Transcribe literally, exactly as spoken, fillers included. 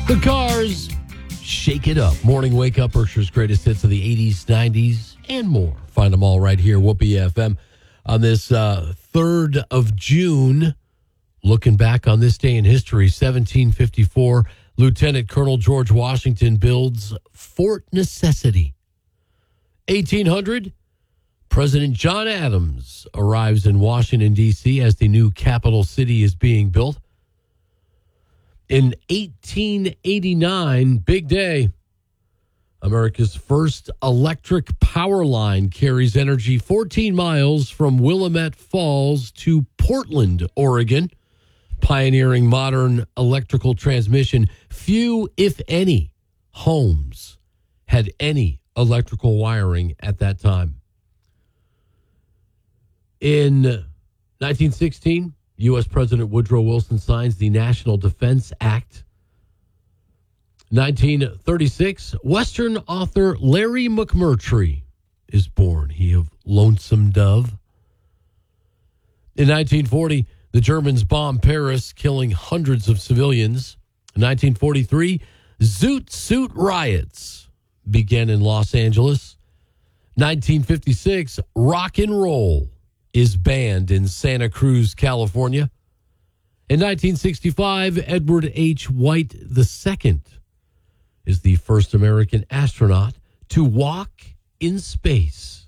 The Cars, Shake It Up. Morning Wake Up, Berkshire's greatest hits of the eighties, nineties, and more. Find them all right here, Whoopee F M. On this uh, third of June, looking back on this day in history, seventeen fifty-four, Lieutenant Colonel George Washington builds Fort Necessity. eighteen hundred, President John Adams arrives in Washington, D C as the new capital city is being built. In eighteen eighty-nine, big day, America's first electric power line carries energy fourteen miles from Willamette Falls to Portland, Oregon, pioneering modern electrical transmission. Few, if any, homes had any electrical wiring at that time. In nineteen sixteen, U S. President Woodrow Wilson signs the National Defense Act. nineteen thirty-six, Western author Larry McMurtry is born, he of Lonesome Dove. In nineteen forty, the Germans bomb Paris, killing hundreds of civilians. In nineteen forty-three, Zoot Suit riots began in Los Angeles. nineteen fifty-six, rock and roll is banned in Santa Cruz, California. In nineteen sixty-five, Edward H. White the Second is the first American astronaut to walk in space.